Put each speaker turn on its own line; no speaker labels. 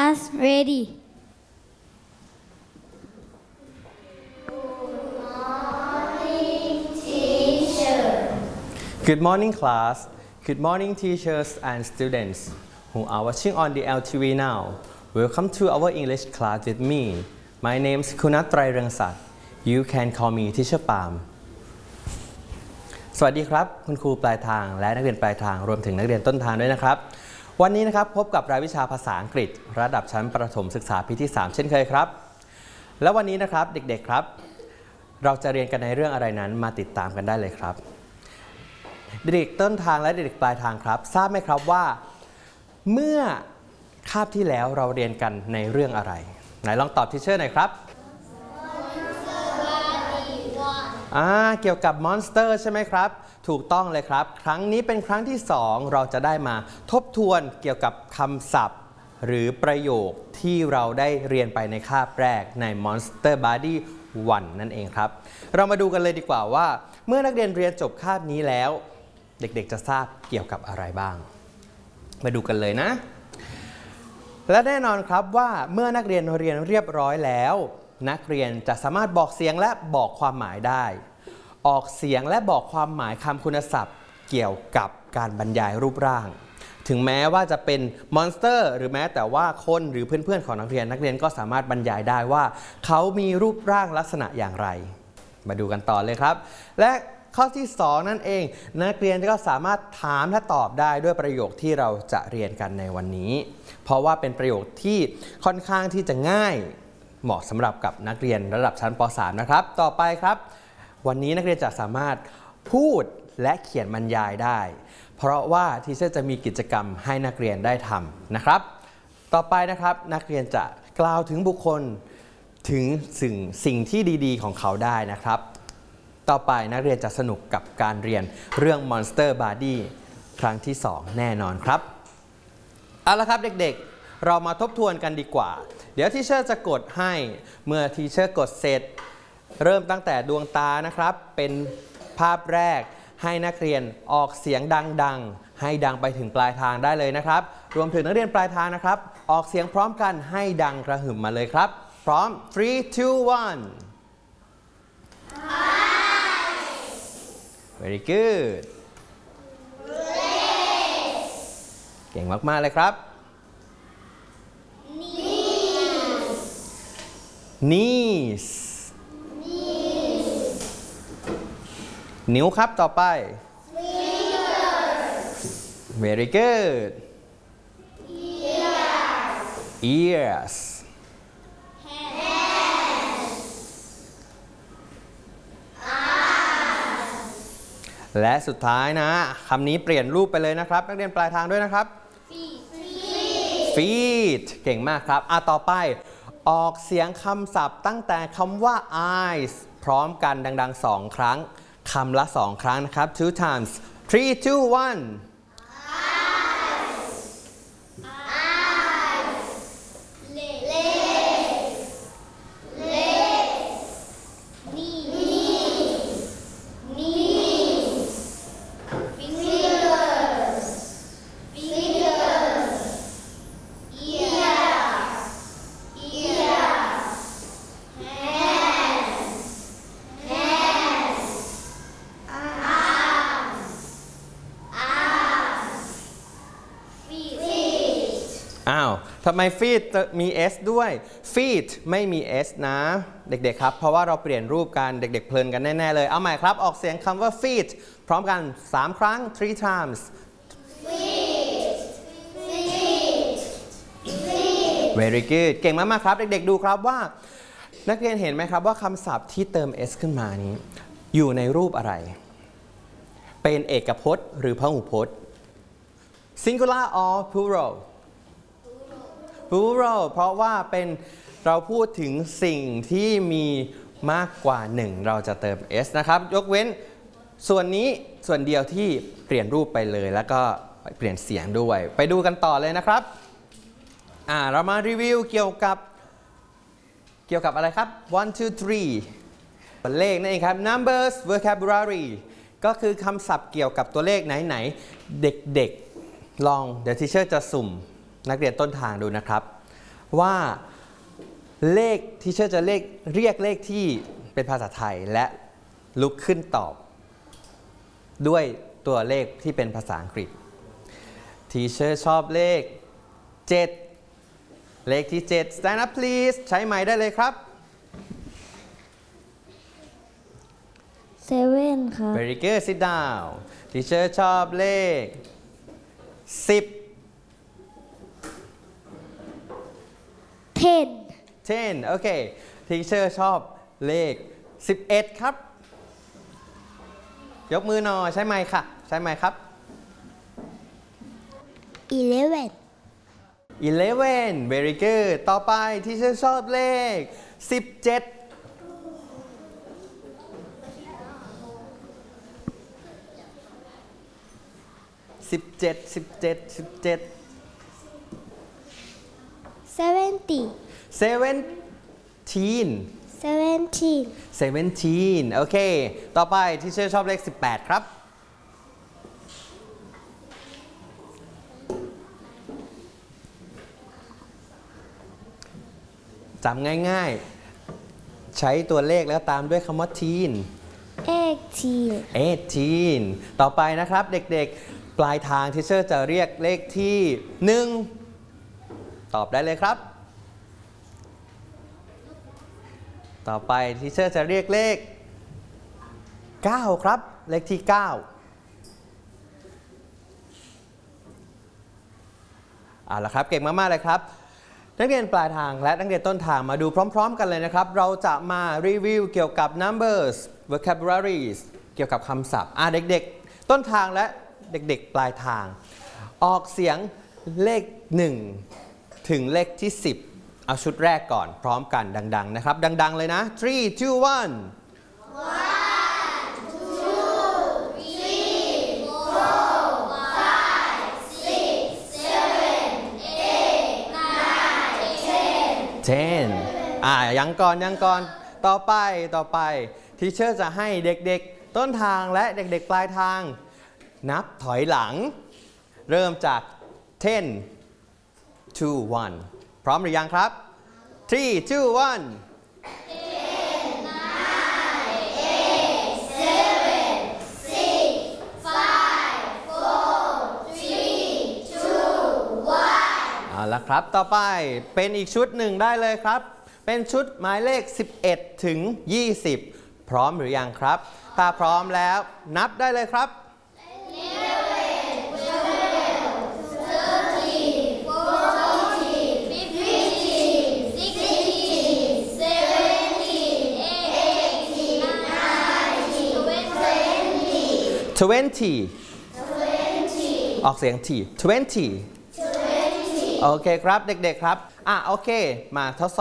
Class ready.
Good morning, class. Good morning, teachers and students who are watching on the LTV now. Welcome to our English class with me. My name is Kunat Trairungsat. You can call me Teacher Palm. สวัสดีครับคุณครูปลายทางและนักเรียนปลายทางรวมถึงนักเรียนต้นทางด้วยนะครับวันนี้นะครับพบกับรายวิชาภาษาอังกฤษระดับชั้นประถมศึกษาปีที่ 3 เช่นเคยครับและวันนี้นะครับเด็กๆครับเราจะเรียนกันในเรื่องอะไรนั้นมาติดตามกันได้เลยครับเด็กต้นทางและเด็กปลายทางครับทราบไหมครับว่าเมื่อคาบที่แล้วเราเรียนกันในเรื่องอะไรไหนลองตอบทีเชอร์หน่อยครับเกี่ยวกับมอนสเตอร์ใช่ไหมครับถูกต้องเลยครับครั้งนี้เป็นครั้งที่2เราจะได้มาทบทวนเกี่ยวกับคำศัพท์หรือประโยคที่เราได้เรียนไปในคาบแรกใน Monster Body 1 นั่นเองครับเรามาดูกันเลยดีกว่าว่าเมื่อนักเรียนเรียนจบคาบนี้แล้วเด็กๆจะทราบเกี่ยวกับอะไรบ้างมาดูกันเลยนะและแน่นอนครับว่าเมื่อนักเรียนเรียนเรียบร้อยแล้วนักเรียนจะสามารถบอกเสียงและบอกความหมายได้ออกเสียงและบอกความหมายคำคุณศัพท์เกี่ยวกับการบรรยายรูปร่างถึงแม้ว่าจะเป็นมอนสเตอร์หรือแม้แต่ว่าคนหรือเพื่อนๆของนักเรียนก็สามารถบรรยายได้ว่าเขามีรูปร่างลักษณะอย่างไรมาดูกันต่อเลยครับและข้อที่2นั่นเองนักเรียนก็สามารถถามและตอบได้ด้วยประโยคที่เราจะเรียนกันในวันนี้เพราะว่าเป็นประโยคที่ค่อนข้างที่จะง่ายเหมาะสำหรับกับนักเรียนระดับชั้นป .3 นะครับต่อไปครับวันนี้นักเรียนจะสามารถพูดและเขียนบรรยายได้เพราะว่าทีเชอร์จะมีกิจกรรมให้นักเรียนได้ทำนะครับต่อไปนะครับนักเรียนจะกล่าวถึงบุคคลถึงสิ่งที่ดีๆของเขาได้นะครับต่อไปนักเรียนจะสนุกกับการเรียนเรื่อง Monster Body ครั้งที่2แน่นอนครับเอาละครับเด็กๆเรามาทบทวนกันดีกว่าเดี๋ยวทีเชอร์จะกดให้เมื่อทีเชอร์กดเสร็จเริ่มตั้งแต่ดวงตานะครับเป็นภาพแรกให้นักเรียนออกเสียงดังๆให้ดังไปถึงปลายทางได้เลยนะครับรวมถึงนักเรียนปลายทางนะครับออกเสียงพร้อมกันให้ดังกระหึ่มมาเลยครับพร้อม 3 2 1 Very good เก่งมากๆเลยครับ knees นิ้วครับต่อไป Very good ears และสุดท้ายนะคำนี้เปลี่ยนรูปไปเลยนะครับนักเรียนปลายทางด้วยนะครับ feet เก่งมากครับต่อไปออกเสียงคำศัพท์ตั้งแต่คำว่า eyes พร้อมกันดังๆ2 ครั้งคำละ2 ครั้งนะครับ two times 3 2 1ทำไม feet มี s ด้วย feet ไม่มี s นะเด็กๆครับเพราะว่าเราเปลี่ยนรูปกันเด็กๆเพลินกันแน่ๆเลยเอาใหม่ครับออกเสียงคำว่า feet พร้อมกัน3 ครั้ง 3 times Very good เก่งมากๆครับเด็กๆดูครับว่านักเรียนเห็นไหมครับว่าคำศัพท์ที่เติม s ขึ้นมานี้อยู่ในรูปอะไรเป็นเอกพจน์หรือพหูพจน์ singular or plural plural เพราะว่าเป็นเราพูดถึงสิ่งที่มีมากกว่า1เราจะเติม s นะครับยกเว้นส่วนนี้ส่วนเดียวที่เปลี่ยนรูปไปเลยแล้วก็เปลี่ยนเสียงด้วยไปดูกันต่อเลยนะครับเรามารีวิวเกี่ยวกับอะไรครับ 1 2 3ตัวเลขนั่นเองครับ numbers vocabulary ก็คือคำศัพท์เกี่ยวกับตัวเลขไหนเด็กๆลองเดี๋ยวทีเชอร์จะสุ่มนักเรียนต้นทางดูนะครับว่าเลขที่เชื่อจะเรียกเลขที่เป็นภาษาไทยและลุกขึ้นตอบด้วยตัวเลขที่เป็นภาษาอังกฤษทีเชอร์ชอบเลข7เลขที่7 stand up please ใช้ไมค์ได้เลยครับ
7 ครับ
very good sit down ทีเชอร์ชอบเลข10 10โอเคทีเชอร์ชอบเลข11ครับยกมือหน่อยใช้ไมค์ค่ะใช้ไมค์ครับ 11 very good ต่อไปที่เชอร์ชอบเลข17 17 โอเคต่อไปที่เชอร์ชอบเลข18ครับจำง่ายๆใช้ตัวเลขแล้วตามด้วยคำว่า teen 18 ต่อไปนะครับเด็กๆปลายทางที่เชอร์จะเรียกเลขที่1ตอบได้เลยครับต่อไปที่เชอร์จะเรียกเลข9ครับเลขที่9เอาละครับเก่งมากๆเลยครับนักเรียนปลายทางและนักเรียนต้นทางมาดูพร้อมๆกันเลยนะครับเราจะมารีวิวเกี่ยวกับ numbers vocabularies เกี่ยวกับคำศัพท์เด็กๆต้นทางและเด็กๆปลายทางออกเสียงเลข1ถึงเลขที่10เอาชุดแรกก่อนพร้อมกันดังๆนะครับดังๆเลยนะ3 2 1 10ยังก่อนต่อไปทีเชอร์จะให้เด็กๆต้นทางและเด็กๆปลายทางนับถอยหลังเริ่มจาก10 to 1พร้อมหรือยังครับ3 2 1เอาละครับต่อไปเป็นอีกชุดหนึ่งได้เลยครับเป็นชุดหมายเลข11ถึง20พร้อมหรือยังครับถ้าพร้อมแล้วนับได้เลยครับ20ออกเสียง20โอเคครับเด็กๆครับโอเคมาทดสอบ